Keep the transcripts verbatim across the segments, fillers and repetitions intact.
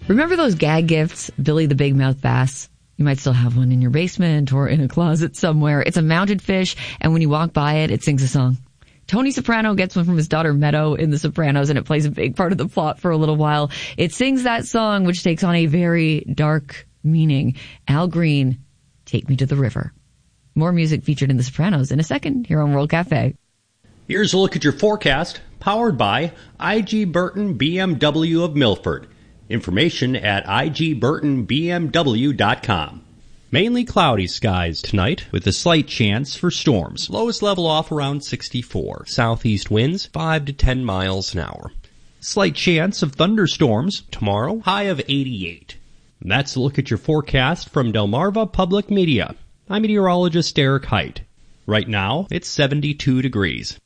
Remember those gag gifts, Billy the Big Mouth Bass? You might still have one in your basement or in a closet somewhere. It's a mounted fish, and when you walk by it, it sings a song. Tony Soprano gets one from his daughter Meadow in The Sopranos, and it plays a big part of the plot for a little while. It sings that song, which takes on a very dark meaning. Al Green, Take Me to the River. More music featured in The Sopranos in a second here on World Cafe. Here's a look at your forecast, powered by I G Burton B M W of Milford. Information at I G Burton B M W dot com. Mainly cloudy skies tonight with a slight chance for storms. Lowest level off around sixty-four. Southeast winds five to ten miles an hour. Slight chance of thunderstorms tomorrow. High of eighty-eight. And that's a look at your forecast from Delmarva Public Media. I'm meteorologist Derek Height. Right now, it's seventy-two degrees.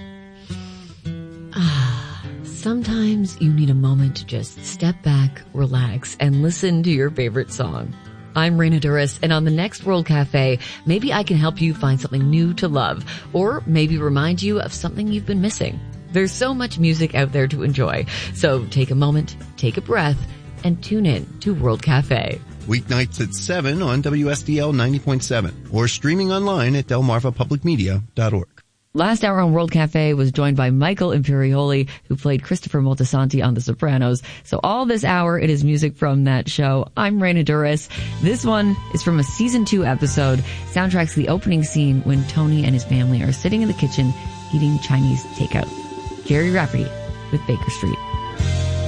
Ah, sometimes you need a moment to just step back, relax, and listen to your favorite song. I'm Raina Duras, and on the next World Cafe, maybe I can help you find something new to love, or maybe remind you of something you've been missing. There's so much music out there to enjoy, so take a moment, take a breath, and tune in to World Cafe. Weeknights at seven on W S D L ninety point seven, or streaming online at delmarva public media dot org. Last hour on World Cafe was joined by Michael Imperioli, who played Christopher Moltisanti on The Sopranos. So all this hour, it is music from that show. I'm Raina Duras. This one is from a season two episode. Soundtracks the opening scene when Tony and his family are sitting in the kitchen eating Chinese takeout. Jerry Rafferty with Baker Street.